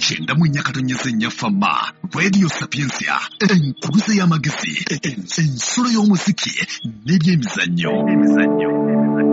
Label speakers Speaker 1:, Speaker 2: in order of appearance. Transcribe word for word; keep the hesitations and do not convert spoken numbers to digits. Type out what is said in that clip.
Speaker 1: kyenda mu nnya katonnyesa ennya fama Radio Sapiensia enkuluze y'amagezi ensolo y'omuziki n'ebyemizannyo.